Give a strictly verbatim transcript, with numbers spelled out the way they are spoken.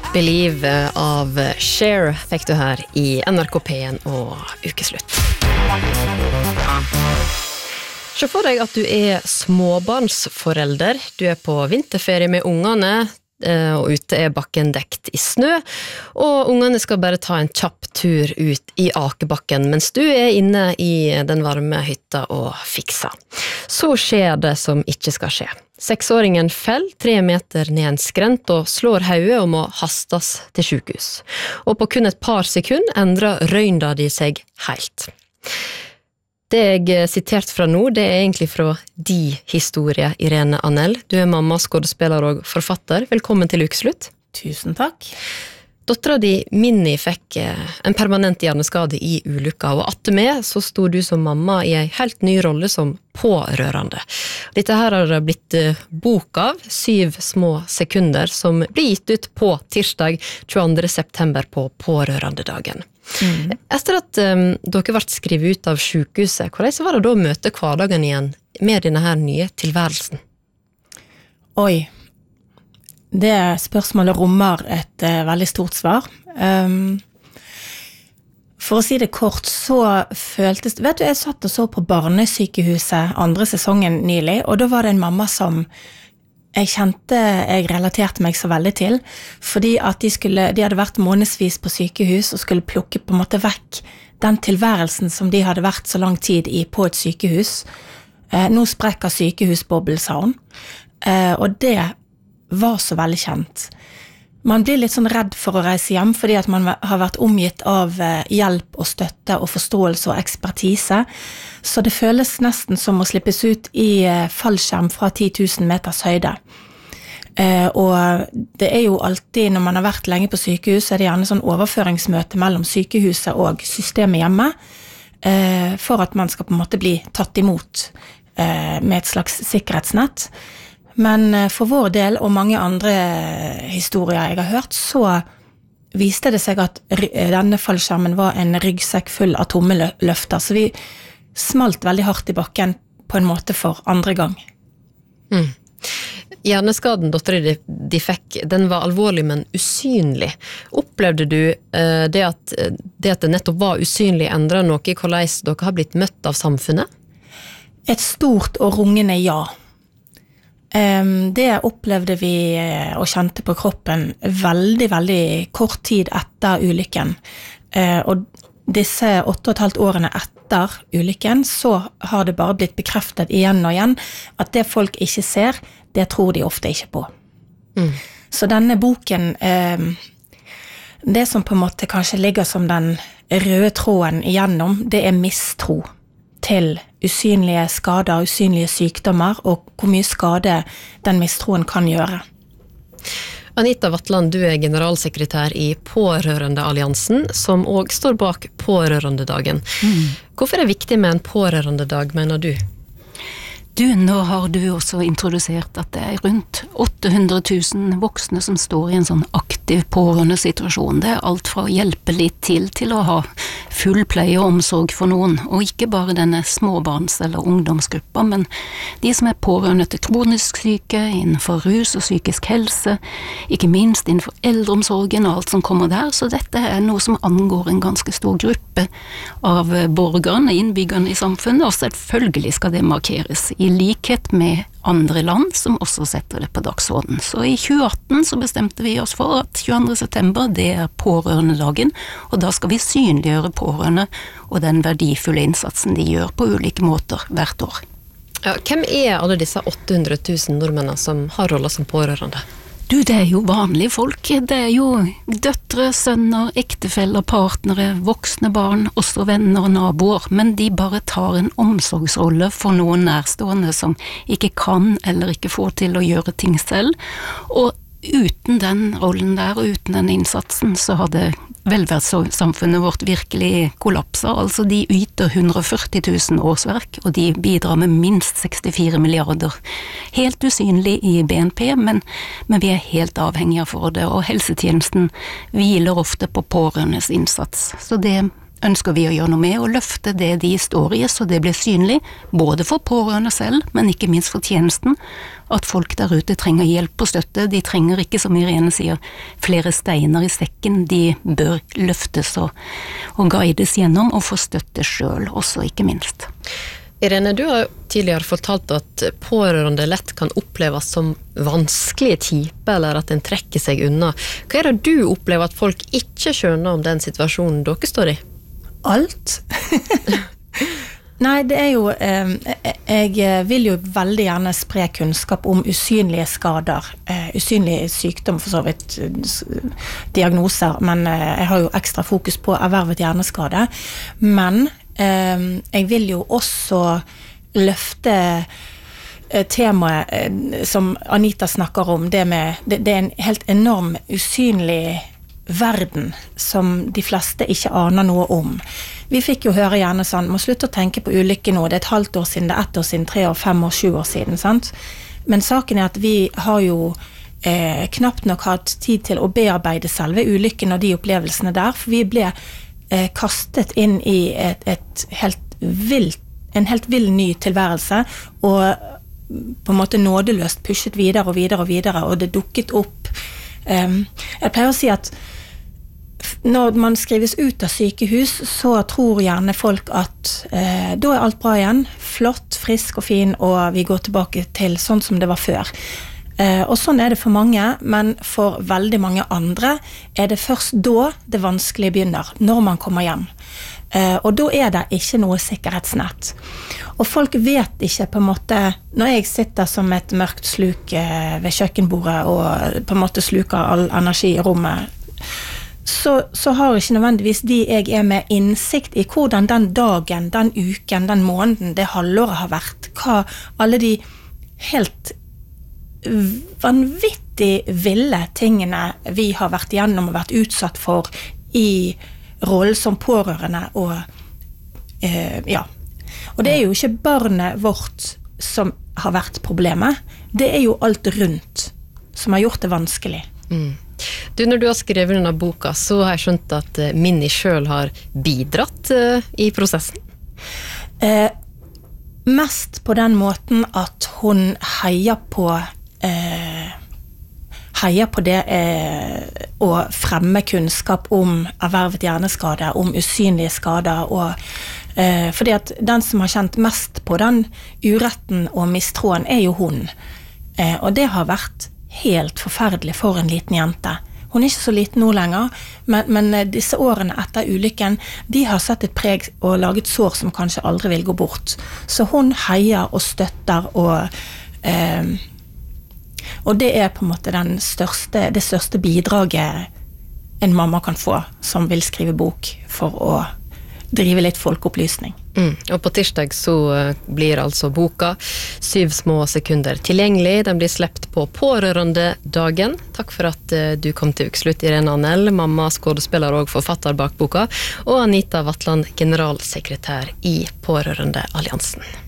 Believe av Cher fikk du her i N R K P en og Ukeslutt. Se for deg at du er småbarnsforelder. Du er på vinterferie med ungene, og ute er bakken dekt i snø, og ungene skal bare ta en kjapp tur ut i akebakken, mens du er inne i den varme hytta og fikser. Så skjer det som ikke skal skje. Seksåringen fell tre meter ned en skrent og slår hodet og må hastes til sykehus. Og på kun et par sekund endrer røynda de seg helt. Det jeg sitert fra nå, det er egentlig fra de historie, Irene Anell. Du er mamma, skådespiller og forfatter. Velkommen til Ukeslutt. Tusen takk. Dottera di, Minnie, fikk en permanent hjerneskade i ulykka, og atter med så stod du som mamma i en helt ny rolle som pårørende. Dette her har det blitt bok av, syv små sekunder, som blir gitt ut på tirsdag tjueandre september på pårørendedagen. Mm. Etter at um, dere ble skrevet ut av sykehuset, hvordan var det da å møte hverdagen igjen med denne her nye tilværelsen? Oi, det spørsmålet rommer et uh, veldig stort svar. Um, for å si det kort, så føltes det, vet du, jeg satt og så på barnesykehuset andre sesongen nylig, og da var det en mamma som jeg kjente, jeg relaterte meg så veldig til, fordi at de, skulle, de hadde vært månedsvis på sykehus og skulle plukke på en måte vekk den tilværelsen som de hadde vært så lang tid i på et sykehus. Eh, nå sprekker sykehusbobbel, sa hun. Eh, og det var så veldig kjent. Man blir litt sånn redd for å reise hjem, fordi at man har vært omgitt av hjelp og støtte og forståelse og ekspertise. Så det føles nesten som å slippes ut i fallskjerm fra ti tusen meters høyde. Og det er jo alltid, når man har vært lenge på sykehus, er det gjerne sånn overføringsmøte mellom sykehuset og systemet hjemme, for at man skal på en måte bli tatt imot med et slags sikkerhetsnett. Men for vår del, og mange andre historier jeg har hørt, så viste det seg at denne fallskjermen var en ryggsekk full av tomme løfter, så vi smalt veldig hardt i bakken på en måte for andre gang. Mm. Hjerneskaden dotteren de, de fikk, den var alvorlig, men usynlig. Opplevde du uh, det, at, det at det nettopp var usynlig endret noe i hvordan dere har blitt møtt av samfunnet? Et stort og rungende ja. Um, det opplevde vi og kjente på kroppen veldig, veldig kort tid etter ulykken. Uh, og disse åtte og et halvt årene etter ulykken, så har det bare blitt bekreftet igjen og igjen at det folk ikke ser, det tror de ofte ikke på. Mm. Så denne boken, um, det som på en måte kanskje ligger som den røde tråden igjennom, det er mistro til usynlige skader, usynlige sykdommer, og hvor mye skade den mistroen kan gjøre. Anita Vatland, du er generalsekretær i Pårørendealliansen, som også står bak Pårørendedagen. Mm. Hvorfor er det viktig med en pårørendedag, mener du? Du, nå har du også introdusert at det er rundt åtte hundre tusen voksne som står i en sånn aktiv pårørendesituasjon. Det er alt fra å hjelpe litt til til å ha full pleie og omsorg for noen, og ikke bare denne småbarns- eller ungdomsgruppa, men de som er pårørende til kronisk syke, innenfor rus og psykisk helse, ikke minst innenfor eldreomsorgen og alt som kommer der, så dette er noe som angår en ganske stor gruppe av borgerne, innbyggerne i samfunnet, og selvfølgelig skal det markeres i likhet med andre land som også setter det på dagsorden. Så i tjue atten så bestemte vi oss for at tjueandre september det er pårørendedagen, og da skal vi synliggjøre pårørende og den verdifulle innsatsen de gjør på ulike måter hvert år. Ja, hvem er alle disse åtte hundre tusen nordmennene som har roller som pårørende? Du, det er jo vanlige folk. Det er jo døtre, sønner, ektefeller, partnere, voksne barn, også venner og naboer, men de bare tar en omsorgsrolle for noen nærstående som ikke kan eller ikke får til å gjøre ting selv, og uten den rollen der og uten den innsatsen så hadde velferdssamfunnet vårt virkelig kollapset. Altså de yter ett hundre og førti tusen årsverk, og de bidrar med minst sekstifire milliarder. Helt usynlig i B N P, men, men vi er helt avhengige for det, og helsetjenesten hviler ofte på pårørendes innsats. Så det ønsker vi å gjøre noe med, og løfte det de står i, så det blir synlig, både for pårørende selv, men ikke minst for tjenesten, at folk der ute trenger hjelp og støtte. De trenger ikke, som Irene sier, flere steiner i sekken, de bør løftes og, og guides gjennom, og få støtte selv også, ikke minst. Irene, du har tidligere fortalt at pårørende lett kan oppleves som vanskelige typer, eller at en trekker seg unna. Hva er det du opplever at folk ikke skjønner om den situasjonen dere står i? Alt. Nei, det er jo eh, jeg vil jo veldig gjerne spre kunnskap om usynlige skader, eh, usynlige sykdom, for så vidt diagnoser, men eh, jeg har jo ekstra fokus på ervervet hjerneskade, men eh, jeg vil jo også løfte temaet eh, som Anita snakker om, det med, det, det er en helt enorm usynlig verden som de fleste ikke aner noe om. Vi fikk jo høre gjerne sånn, må slutte å tenke på ulykke nå, det er et halvt år siden, det er ett år siden, tre år, fem år, sju år siden, sant? Men saken er at vi har jo eh, knapt nok hatt tid til å bearbeide selve ulykken og de opplevelsene der, for vi ble eh, kastet inn i et, et helt vilt, en helt vill ny tilværelse, og på en måte nådeløst pushet videre og videre og videre, og det dukket opp. Um, jeg pleier å si at når man skrives ut av sykehus, så tror gjerne folk at eh, da er alt bra igjen, flott, frisk og fin, og vi går tilbake til sånn som det var før. Eh, og sånn er det for mange, men for veldig mange andre er det først da det vanskelige begynner, når man kommer hjem. Eh, og da er det ikke noe sikkerhetsnett. Og folk vet ikke på en måte, når jeg sitter som et mørkt sluk eh, ved kjøkkenbordet og på en måte sluker all energi i rommet, så, så har ikke nødvendigvis de jeg er med innsikt i hvordan den dagen, den uken, den måneden, det halvåret har vært, hva alle de helt vanvittig ville tingene vi har vært igjennom og vært utsatt for i rollen som pårørende og eh, ja. Og det er jo ikke barnet vårt som har vært problemet, det er jo alt rundt som har gjort det vanskelig. Mm. Du, når du har skrevet denne boka, så har jeg skjønt at Minni selv har bidratt uh, i prosessen. Eh, mest på den måten at hun heier på eh, heier på det eh, å fremme kunnskap om ervervet hjerneskade, om usynlige skader, og eh, fordi at den som har kjent mest på den uretten og mistroen er jo hun. Eh, og det har vært helt forferdelig for en liten jente. Hun er ikke så liten nå lenger, men, men disse årene etter ulykken, de har sett et preg og laget sår som kanskje aldri vil gå bort. Så hun heier og støtter, og, eh, og det er på en måte den største, det største bidraget en mamma kan få, som vil skrive bok for å drive litt folkeopplysning. Mm. Og på tirsdag så blir altså boka Syv små sekunder tilgjengelig. Den blir slept på Pårørendedagen. Takk for at du kom til Ukeslutt, Irene Anell, mamma, skådespiller og forfatter bak boka, og Anita Vatland, generalsekretær i Pårørendealliansen.